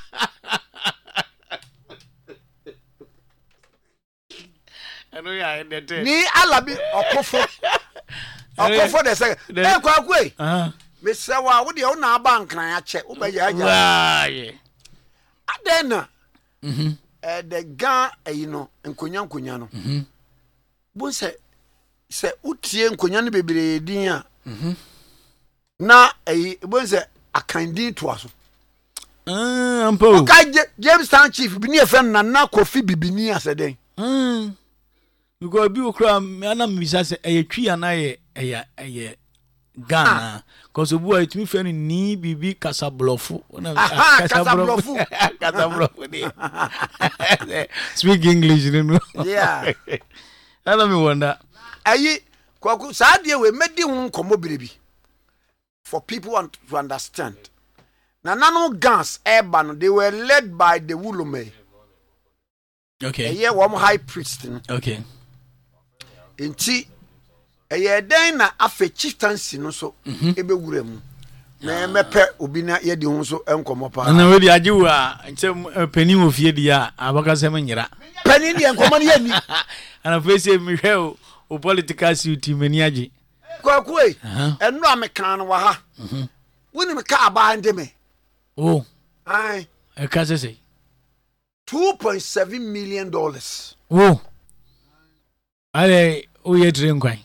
Ni Alabi Okofo. Okofo the second. Eh kwa kwe. Ah. Me say wa wo de wo na bank na ache. Wo ba ya ya. Ah yeah. Adena. Mhm. Eh the gan eh you know nkonya nkonya no. Mhm. Bo say say utie nkonya no bebre din a. Mhm. Na eh bo say akandin to aso. Ah ampo. Okay James Town chief bi ni e friend na na Kofi Bibini aseden. Mm. Because bi okra me ana mbisa se eyetwi ana ye eye eye Ghana cause obu ayetumi fe ni bibi kasablofu na kasablofu kasablofu ni speak English no yeah ana me wonder ayi kwaku saade we medi hu nkomo birebi for people want to understand na nanu gas urban they were led by the Wulume. Okay. Yeah, one high priest. Okay. Inti eye den na afa chieftaincy no so ebe wura mu. Na me pe obi na ye di ho so enkomo pa. Na we di agiwu a nche pani wo fie di a abaka sem nyira. Pani di enkomo na ye ni. Ana face me hwe o political suit mani agi. Kwaku e enu amekan no wa ha. Mhm. Woni me ka aba ande me. Oh. Ai. E ka se se two point seven million dollars. Oh. Ale o ye train kwan.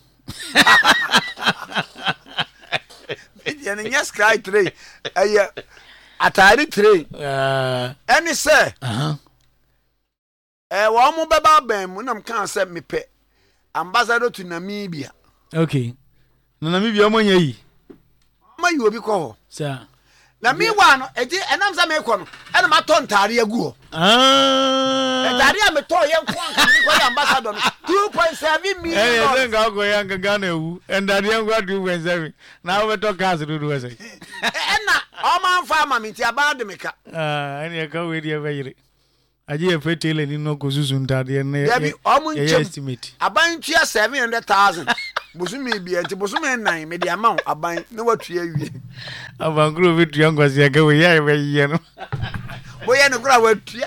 Ya ne nyas cry train. Aya atari train. Uh any say. Uh-huh. Eh wo mo beba ban mu nam kan say me pe ambassador to Namibia. Okay. Na Namibia mo nya yi. Ma yi obi ko ho. Sir. Na mi wa no eji enam sa me ko no ɛna ma tɔ ntaare agu hɔ ntaare a me tɔ yɛ nko anka me kɔ yɛ ambassador no two point seven million eh eh nga go yɛ nka Ghana ewu ntaare nko two point seven na wo beto cars do do ɛsɛ ɛna ɔman fa ma me nti aba de meka ah ɛna ka we die bɛyire aje e fetele ni no ko susu ntaare ne yɛ estimate aban tua seven hundred thousand bosumi bia nti bosumi nine me de ama aban ne watua wie aban kuro betua ngwase aga we yɛ bɛyɛ no boye ne kura watua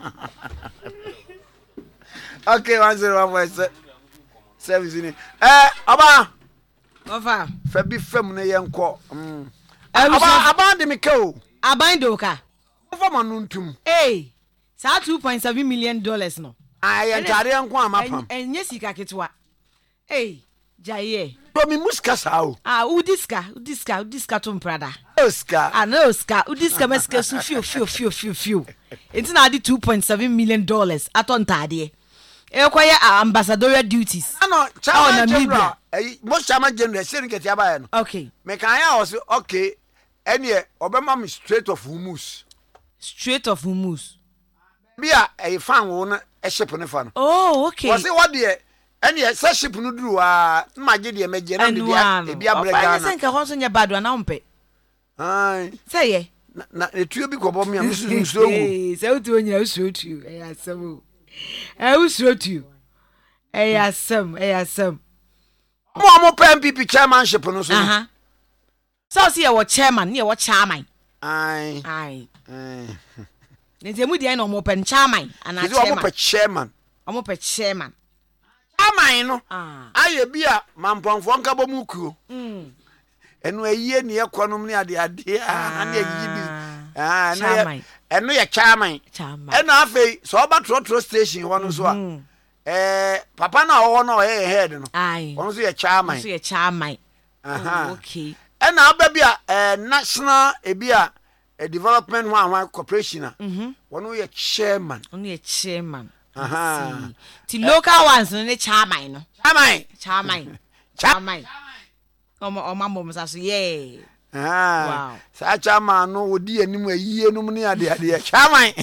okay one zero one four seven zero eh aba ofa fa bi fam ne yenko mm aba aba de me ka o aban do ka ofa ma no ntum eh sa two point seven million dollars no ay entare yenko amapam enye sika ketwa eh jaye to mi muska sa o ah udiska udiska udiska to mprada Oscar ah no Oscar udiska meska su fio fio fio fio fio enti na adi two point seven million dollars aton tade e koye ambassadorial duties ano chama general eh most chama general se nketi aba no okay me kan ya o se okay ene obema me straight of humus straight of humus bia e fan wo no e ship ne fa no oh okay wo se wo de ene se ship no duru a mage de meje na de bia e bia brega na se nka ho so nya bado na umpe ai se ye na etuo bi kobo me am su su owu eh se otu onyina usu otu e asem eh usu otu eh asem eh asem mo mo P M P P chairmanship no so aha so se ye wo chairman ne wo chairman ai ai eh nti emu dia na mo pen chairman ana chairman mo pe chairman mo pe chairman chairman no ah aye bia mamponfo nka bo mu kuo mm enu aye ne ekonom ne ade ade a na eyi bi ah chairman enu ye chairman chairman enu afei so oba trotro station ho no so a eh papa na wo no ye head no ai won so ye chairman so ye chairman aha okay enu aba bia eh national e bia development one corporation ah won ye chairman won ye chairman aha ti local ones no ne chairman no chairman chairman chairman omo omo mom sa so yeah ah wow sa chairman no wodi anim ayie num ne ade ade chairman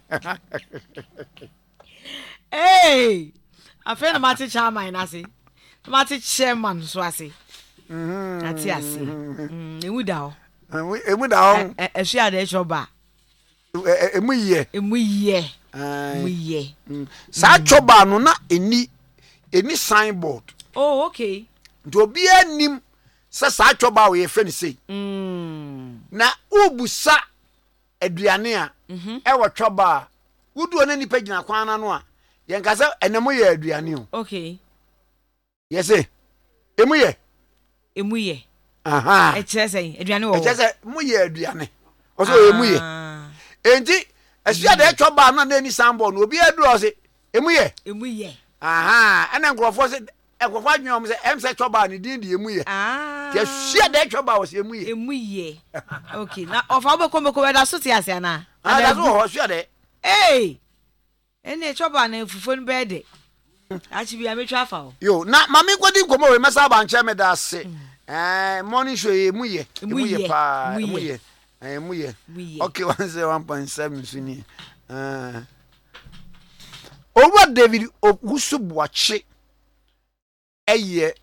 hey afena mate chairman na se mate chairman so ase mhm ati ase mhm emu da ho emu da ho ehwe ade choba emu ye emu ye ah emu ye sa choba no na eni eni signboard oh okay do bi anim sa sa choba we fe ni sei mm na ubusa aduane a e wo choba wudu ona nipa gina kwan na no a ye nka se enemo ye aduane o okay yes eh emu ye emu ye aha e kire sei aduane wo e kire se mu ye aduane o so emu ye enti esia de choba na na ni sambo no obi adu o se emu ye emu ye aha ana nkrofo se ekrofo adwom se em se choba ni din di emu ye ah ye sia de choba o se emu ye emu ye okay na ofa be ko me ko da so ti ase na ah da so ho sia de eh ene choba na fufo ni be de achi bia metwa afa o yo na mami kwadi nkomo we mesa ba nche me da se eh morning show emu ye emu ye pa emu ye emu ye okay one zero one point seven fini eh Owa David Ogusubuachi eye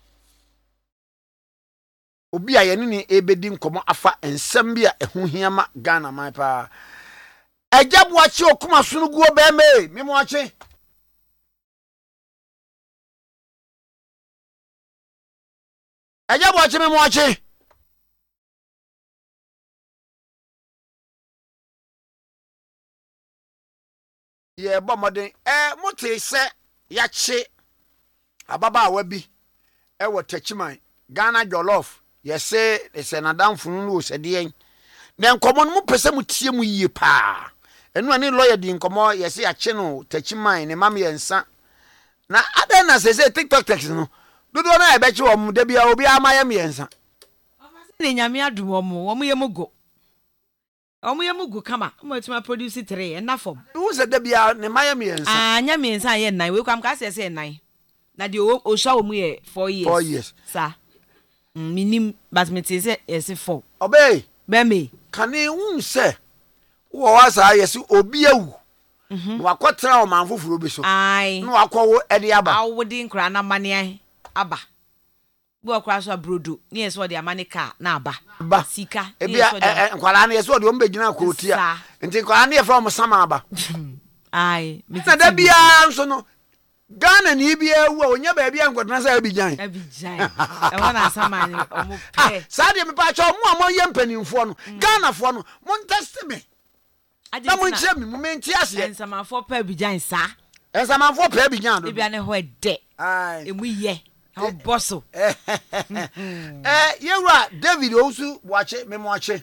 obi a yene ne ebedi nkomo afa ensem bia ehu hiama Ghana man pa Ajabuachi okuma sunuguo be me memo achi Ajabuachi memo achi ye bomoden eh muti se yachi ababa wabi e wo tachiman Ghana jollof yese ese nadamfunu no osede na nkomo no mu pese mutie mu yie pa enu ani lawyer di nkomo yese yachi no tachiman ne mam yensa na ada na se se TikTok text no dodo na e bechi wo mu da bia obi amayam yensa ne nyame adum wo mu wo mu yemugo omu yemugu kama mo tima produce three and na form wo se da bia ne mayam yensa ah nya me nsa ye nine we kwam ka se se nine na de o sha wo mu ye four years four years sa minim but me te se yes four obey be me kane un se wo wa sa yesu obi awu mhm wakɔtra o man foforo bi so ai no akɔwo ede aba awodi nkra na mane aba bu akra so abrodo ne yeso de amane ka na aba ba sika ebia nkwala na yeso de o mbegina kotia nti nkwala na ye fa o sama aba ai na da bia nso no Ghana ni bia wu onya ba bia nkwatna sa Abidjan Abidjan e wona asamani omo pe sa de me pa cho mo mo ye mpanimfo no Ghana fo no mo test me na mo nche me mo menti ase ensamafo pa Abidjan sa ensamafo pa Abidjan do bia ne ho ede ai emu ye ho bosso eh yewura David Owusu boache me mo ache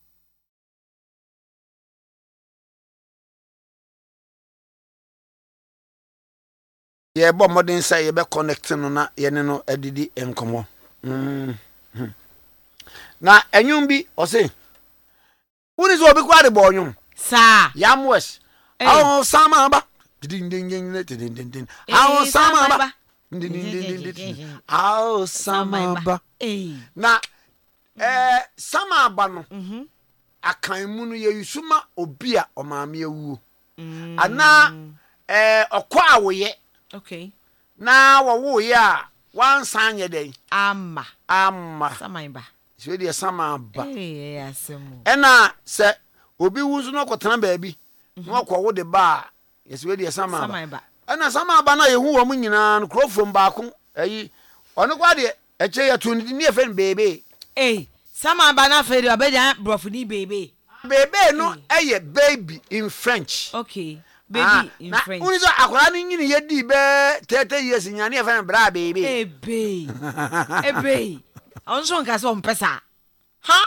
ye bo modern say ye be connect no na ye ne no adidi enkomo mm na enyum bi o say woni so obi kwa de bo nyum sa yamwes aw sama ba din din din din din din aw sama ba din din din din aw sama ba na eh sama ba no mhm akan mu no ye yusuma obi a o maame awuo ana eh okwa awoye. Okay. Na wo ya wan sanye dey. Amma. Amma. Samaiba. So dey samaba. Eh asemu. Ena se obi wuzu no kwotena baabi. No kwwo de ba. Yes we dey samaba. Samaiba. Ena samaba na yehu wo mu nyina no krofom baako. Ayi. Ono kwa de eche ya tuni ni efen bebe. Eh, samaba na fe de obedia brofuni bebe. Bebe no eye baby in French. Okay. Baby ah, in na, French. Uni so akwara ni nyini yedi be thirty years nyane e fa bra baby. Eh baby. Eh baby. Onso nka so mpesa. Ha?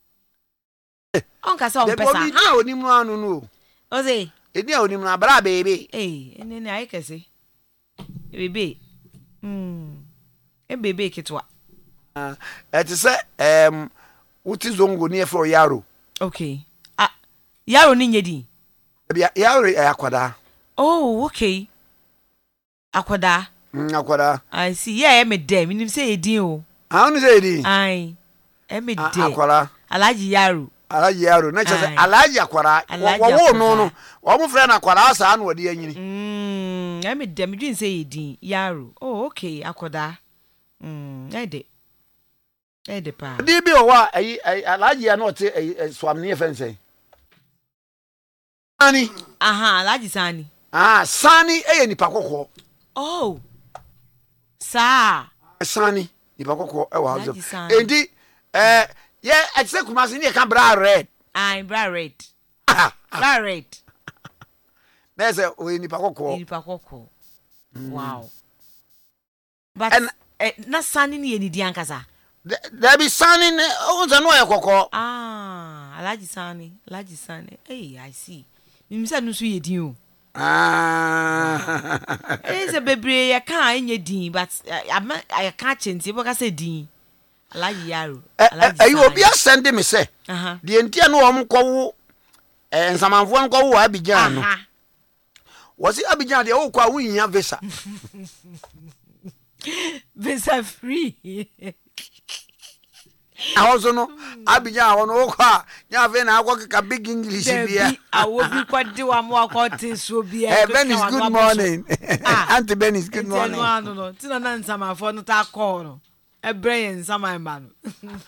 Onka so mpesa. Ha? Ha onim no anu no. Oze. Edi a onim na bra baby. Eh, ene ne ayi kese. Baby. Hmm. Eh baby kitwa. Ah, et se em uti zongo ni e for yaro. Okay. Ah, yaro ni nyedi. Bia yaro akwada. Oh, okay. Akwada. Mm, akwada. I see. Yeah, me dey. Minim say edin o. Ah, onu say edin. Ai. E me dey. Akwada. Alaji yaro. Alaji yaro. Na che say alaji akwada. Wo wo no no. Wo mo frɛ na akwada asa na wode anyini. Mm, e me dey. Me dwin say edin yaro. Oh, okay. Akwada. Mm, e dey. E dey pa. Di bi o wa ayi alaji ya na o te swam ne efen say. Sani. Aha, Alaji Sani. Ah, Sani eye nipa kokko. Oh. Sa. Sani nipa kokko e wa house. Endi eh ye etse Kumasi ni e kan bra red. Ah, bra red. Bra red. Nese o nipa kokko. Nipa kokko. Wow. But and eh, na Sani ni eni di ankasa. There be Sani o nza no e kokko. Ah, Alaji Sani, Alaji Sani. Hey, I see. Mimisa nusu ye din o. Ah. Eh se bebre ya kan enye din but I can't change e say din. Alaji yaro. Alaji. Eh obi asende me say. Aha. De entia no om kwo eh nsamanfo nkwo wo Abidjan no. Aha. Wasi Abidjan de wo kwa wo nya visa. Visa free. Also no Abidjan won wo kwa nya ve na akwa ka big English bia awo bi kwade wa mo akwate so bia eh Ben is good morning Auntie Ben is good morning no no no ti na nsamafo no ta call no e brain nsaman ba no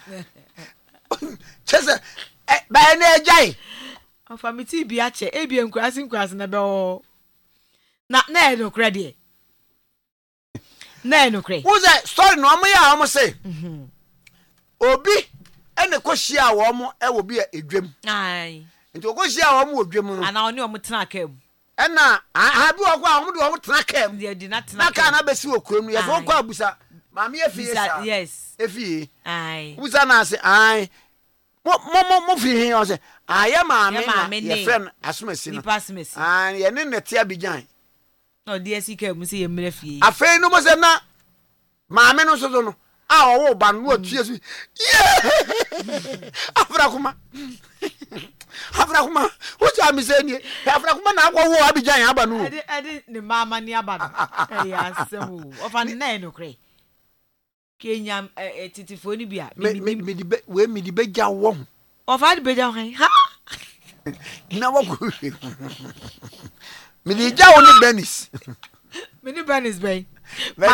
chese eh ba na ejai afamiti bi ache e bi enkurasi enkurasi na be o na na e no credit na e no credit who's that story no am ya am say mhm obi ene kohia wo mo e wo bi edwem ai nti okohia wo mo odwem no ana oni o mo tena kam ena ha bi wo kwa wo do wo tena kam de di na tena na ka na besi okrom no ye so kwa abusa maami efie sa yes efie ai busa na say ai mo mo mo fi hin o say aye maami ye friend asumasi no ah ye ne nete Abidjan no D S K mu say ye mre fie afei no mo say na maami no so no ah wo ba no atue so afra kuma afra kuma wo ja mi se ni afra kuma na akwo wo Abidjan aba no ade ade ni mama ni aba no eh asemu o fa na no kre Kenya titifo ni bia me me di we me di beja wo o fa di beja ho ha na wako me di ja wo ni Benis me ni Benis bɛn